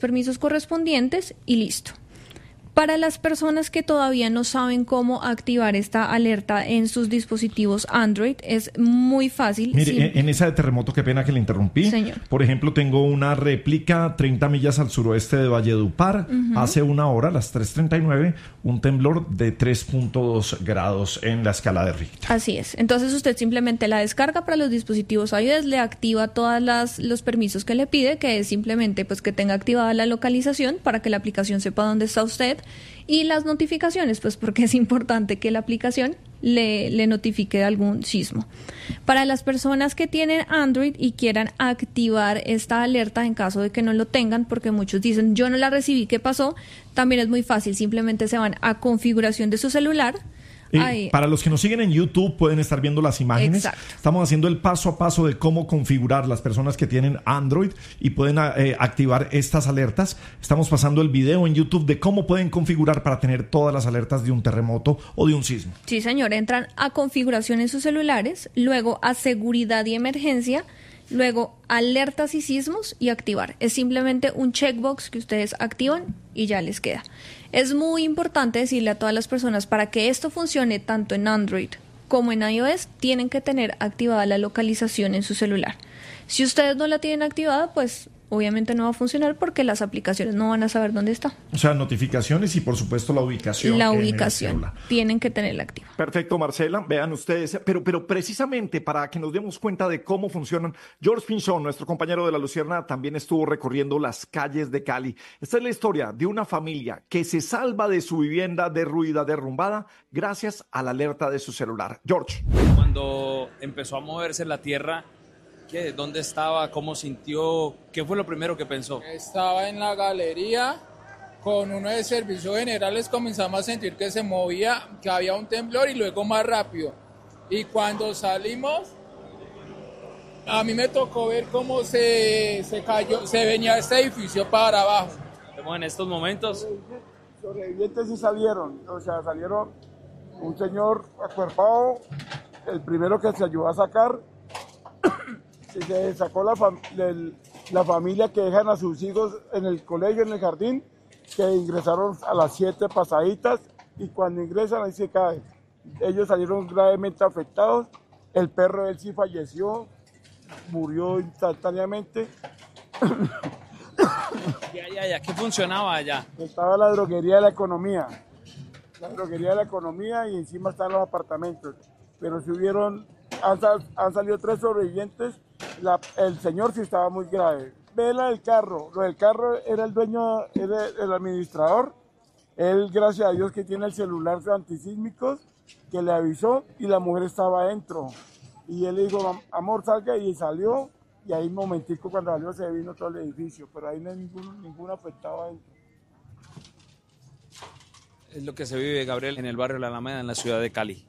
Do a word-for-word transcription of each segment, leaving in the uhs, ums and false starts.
permisos correspondientes y listo. Para las personas que todavía no saben cómo activar esta alerta en sus dispositivos Android, es muy fácil. Mire, sí. en, en esa de terremoto, qué pena que le interrumpí. Señor. Por ejemplo, tengo una réplica treinta millas al suroeste de Valledupar. Uh-huh. Hace una hora, a las tres treinta y nueve, un temblor de tres punto dos grados en la escala de Richter. Así es. Entonces usted simplemente la descarga para los dispositivos iOS, le activa todos los permisos que le pide, que es simplemente pues que tenga activada la localización para que la aplicación sepa dónde está usted. Y las notificaciones, pues porque es importante que la aplicación le, le notifique de algún sismo. Para las personas que tienen Android y quieran activar esta alerta en caso de que no lo tengan, porque muchos dicen, yo no la recibí, ¿qué pasó? También es muy fácil, simplemente se van a configuración de su celular. Eh, para los que nos siguen en YouTube pueden estar viendo las imágenes. Exacto. Estamos haciendo el paso a paso de cómo configurar las personas que tienen Android y pueden eh, activar estas alertas. Estamos pasando el video en YouTube de cómo pueden configurar para tener todas las alertas de un terremoto o de un sismo. Sí, señor. Entran a configuración en sus celulares, luego a seguridad y emergencia, luego alertas y sismos y activar. Es simplemente un checkbox que ustedes activan y ya les queda. Es muy importante decirle a todas las personas, para que esto funcione tanto en Android como en iOS, tienen que tener activada la localización en su celular. Si ustedes no la tienen activada, pues obviamente no va a funcionar porque las aplicaciones no van a saber dónde está. O sea, notificaciones y por supuesto la ubicación. La ubicación. Tienen que tenerla activa. Perfecto, Marcela. Vean ustedes. Pero, pero precisamente para que nos demos cuenta de cómo funcionan, George Pinchón, nuestro compañero de La Luciérnaga, también estuvo recorriendo las calles de Cali. Esta es la historia de una familia que se salva de su vivienda derruida, derrumbada, gracias a la alerta de su celular. George. Cuando empezó a moverse la tierra, ¿qué? ¿Dónde estaba? ¿Cómo sintió? ¿Qué fue lo primero que pensó? Estaba en la galería con uno de servicios generales, comenzamos a sentir que se movía, que había un temblor y luego más rápido. Y cuando salimos, a mí me tocó ver cómo se, se cayó, se venía este edificio para abajo. Estamos en estos momentos. Los sobrevivientes sí salieron, o sea, salieron un señor acuerpado, el primero que se ayudó a sacar. Se sacó la, fam- el, la familia que dejan a sus hijos en el colegio, en el jardín, que ingresaron a las siete pasaditas y cuando ingresan ahí se cae. Ellos salieron gravemente afectados, el perro de él sí falleció, murió instantáneamente. Ya, ya, ya. ¿Qué funcionaba allá? Estaba la droguería de la economía, la droguería de la economía y encima están los apartamentos, pero si hubieron, han, sal, han salido tres sobrevivientes. La, el señor sí estaba muy grave. Vela del carro, lo del carro era el dueño, era el administrador. Él, gracias a Dios que tiene el celular antisísmicos, que le avisó y la mujer estaba adentro. Y él le dijo, amor, salga, y salió. Y ahí un momentico cuando salió se vino todo el edificio, pero ahí no hay ningún, ningún afectado adentro. Es lo que se vive, Gabriel, en el barrio La Alameda, en la ciudad de Cali.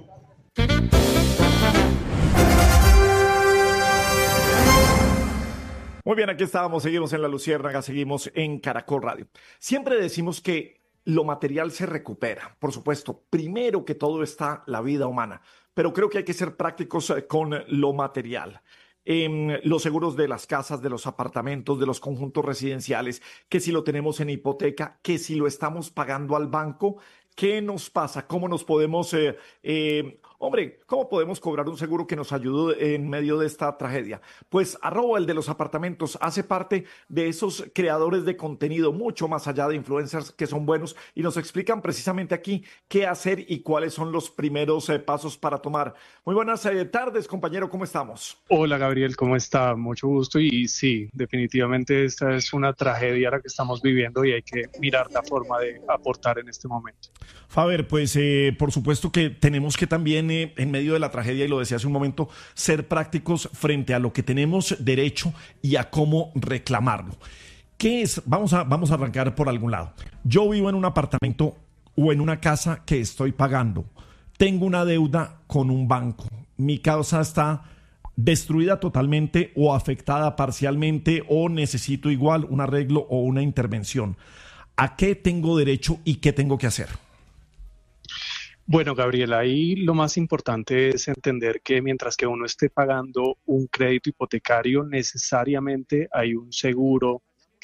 Muy bien, aquí estábamos, seguimos en La Luciérnaga, seguimos en Caracol Radio. Siempre decimos que lo material se recupera. Por supuesto, primero que todo está la vida humana, pero creo que hay que ser prácticos con lo material. Eh, los seguros de las casas, de los apartamentos, de los conjuntos residenciales, que si lo tenemos en hipoteca, que si lo estamos pagando al banco, ¿qué nos pasa? ¿Cómo nos podemos, eh, eh, hombre, cómo podemos cobrar un seguro que nos ayude en medio de esta tragedia? Pues arroba el de los apartamentos hace parte de esos creadores de contenido mucho más allá de influencers que son buenos y nos explican precisamente aquí qué hacer y cuáles son los primeros eh, pasos para tomar. Muy buenas eh, tardes, compañero, ¿cómo estamos? Hola, Gabriel, ¿cómo está? Mucho gusto y sí, definitivamente esta es una tragedia la que estamos viviendo y hay que mirar la forma de aportar en este momento. Faber, pues eh, por supuesto que tenemos que también, eh, en medio de la tragedia, y lo decía hace un momento, ser prácticos frente a lo que tenemos derecho y a cómo reclamarlo. ¿Qué es? Vamos a, vamos a arrancar por algún lado. Yo vivo en un apartamento o en una casa que estoy pagando. Tengo una deuda con un banco. Mi casa está destruida totalmente o afectada parcialmente o necesito igual un arreglo o una intervención. ¿A qué tengo derecho y qué tengo que hacer? Bueno, Gabriel, ahí lo más importante es entender que mientras que uno esté pagando un crédito hipotecario, necesariamente hay un seguro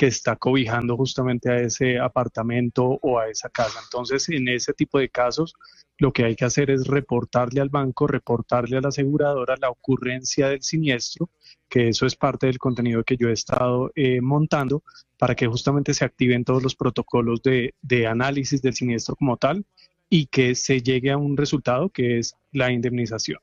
que está cobijando justamente a ese apartamento o a esa casa. Entonces, en ese tipo de casos, lo que hay que hacer es reportarle al banco, reportarle a la aseguradora la ocurrencia del siniestro, que eso es parte del contenido que yo he estado eh, montando, para que justamente se activen todos los protocolos de, de análisis del siniestro como tal y que se llegue a un resultado que es la indemnización.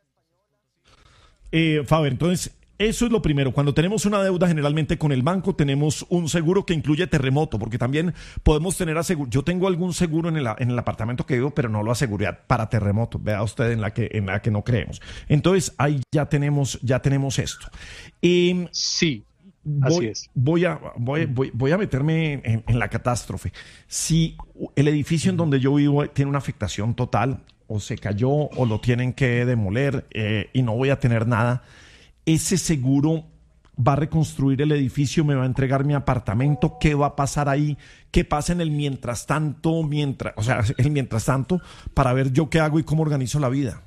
Eh, Faber, entonces, eso es lo primero. Cuando tenemos una deuda generalmente con el banco, tenemos un seguro que incluye terremoto, porque también podemos tener aseguro. Yo tengo algún seguro en el, en el apartamento que vivo, pero no lo aseguré para terremoto. Vea usted en la que, en la que no creemos. Entonces, ahí ya tenemos, ya tenemos esto. Eh, sí. Voy, Así es. Voy a, voy, voy, voy a meterme en, en la catástrofe. Si el edificio en donde yo vivo tiene una afectación total, o se cayó, o lo tienen que demoler, eh, y no voy a tener nada, ¿ese seguro va a reconstruir el edificio? ¿Me va a entregar mi apartamento? ¿Qué va a pasar ahí? ¿Qué pasa en el mientras tanto? Mientras, o sea, el mientras tanto, para ver yo qué hago y cómo organizo la vida.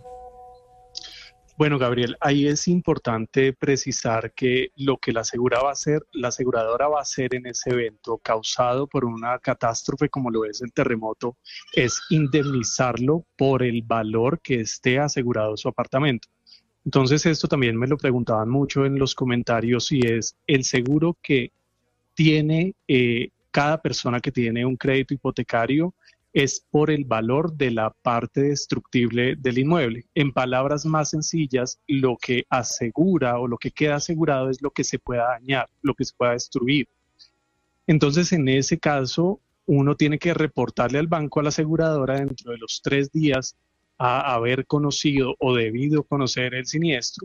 Bueno, Gabriel, ahí es importante precisar que lo que la asegura va a hacer, la aseguradora va a hacer en ese evento causado por una catástrofe como lo es el terremoto, es indemnizarlo por el valor que esté asegurado su apartamento. Entonces, esto también me lo preguntaban mucho en los comentarios, y es el seguro que tiene eh, cada persona que tiene un crédito hipotecario es por el valor de la parte destructible del inmueble. En palabras más sencillas, lo que asegura o lo que queda asegurado es lo que se pueda dañar, lo que se pueda destruir. Entonces, en ese caso, uno tiene que reportarle al banco, a la aseguradora, dentro de los tres días a haber conocido o debido conocer el siniestro,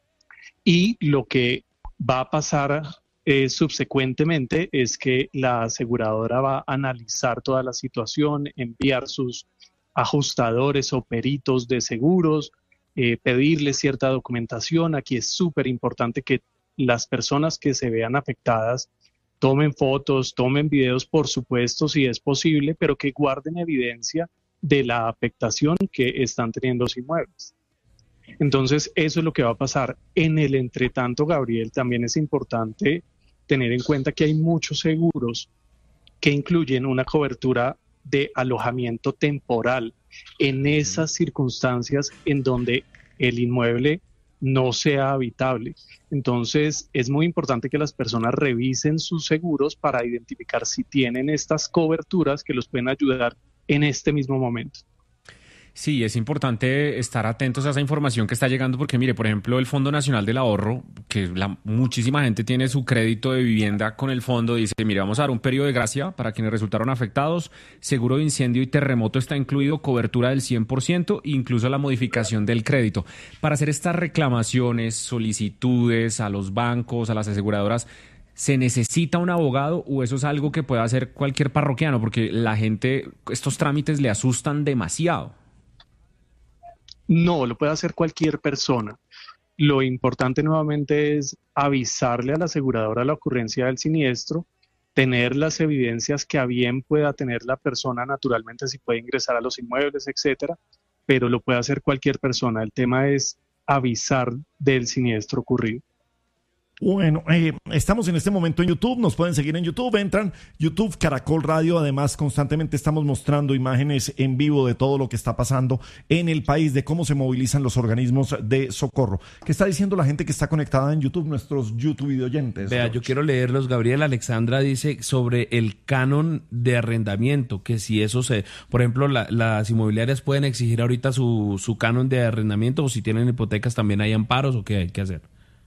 y lo que va a pasar Eh, subsecuentemente es que la aseguradora va a analizar toda la situación, enviar sus ajustadores o peritos de seguros, eh, pedirle cierta documentación. Aquí es súper importante que las personas que se vean afectadas tomen fotos, tomen videos, por supuesto, si es posible, pero que guarden evidencia de la afectación que están teniendo los inmuebles. Entonces, eso es lo que va a pasar. En el entretanto, Gabriel, también es importante tener en cuenta que hay muchos seguros que incluyen una cobertura de alojamiento temporal en esas circunstancias en donde el inmueble no sea habitable. Entonces, es muy importante que las personas revisen sus seguros para identificar si tienen estas coberturas que los pueden ayudar en este mismo momento. Sí, es importante estar atentos a esa información que está llegando, porque mire, por ejemplo, el Fondo Nacional del Ahorro, que la, muchísima gente tiene su crédito de vivienda con el fondo, dice, mire, vamos a dar un periodo de gracia para quienes resultaron afectados, seguro de incendio y terremoto está incluido, cobertura del cien por ciento, incluso la modificación del crédito. Para hacer estas reclamaciones, solicitudes a los bancos, a las aseguradoras, ¿se necesita un abogado o eso es algo que puede hacer cualquier parroquiano? Porque la gente, estos trámites le asustan demasiado. No, lo puede hacer cualquier persona. Lo importante nuevamente es avisarle a la aseguradora la ocurrencia del siniestro, tener las evidencias que a bien pueda tener la persona, naturalmente si puede ingresar a los inmuebles, etcétera, pero lo puede hacer cualquier persona. El tema es avisar del siniestro ocurrido. Bueno, eh, estamos en este momento en YouTube, nos pueden seguir en YouTube, entran YouTube, Caracol Radio, además constantemente estamos mostrando imágenes en vivo de todo lo que está pasando en el país, de cómo se movilizan los organismos de socorro. ¿Qué está diciendo la gente que está conectada en YouTube, nuestros YouTube videoyentes? Vea, yo quiero leerlos. Gabriel Alexandra dice sobre el canon de arrendamiento, que si eso se, por ejemplo, la, las inmobiliarias pueden exigir ahorita su, su canon de arrendamiento, o si tienen hipotecas también hay amparos, o qué hay que hacer.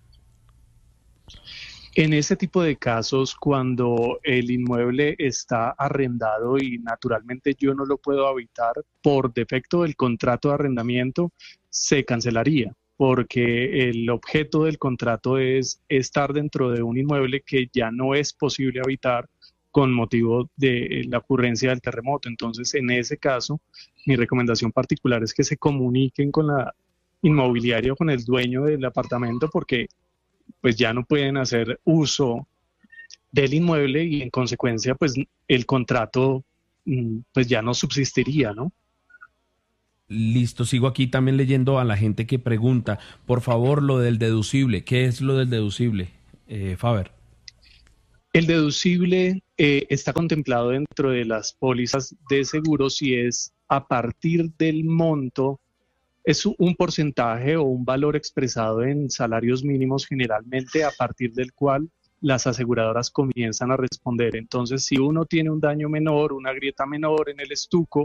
En ese tipo de casos, cuando el inmueble está arrendado y naturalmente yo no lo puedo habitar, por defecto del contrato de arrendamiento, se cancelaría, porque el objeto del contrato es estar dentro de un inmueble que ya no es posible habitar con motivo de la ocurrencia del terremoto. Entonces, en ese caso, mi recomendación particular es que se comuniquen con la inmobiliaria o con el dueño del apartamento, porque pues ya no pueden hacer uso del inmueble y en consecuencia pues el contrato pues ya no subsistiría, ¿no? Listo, sigo aquí también leyendo a la gente que pregunta, por favor, lo del deducible. ¿Qué es lo del deducible, eh, Faber? El deducible eh, está contemplado dentro de las pólizas de seguros y es a partir del monto, es un porcentaje o un valor expresado en salarios mínimos generalmente a partir del cual las aseguradoras comienzan a responder. Entonces, si uno tiene un daño menor, una grieta menor en el estuco,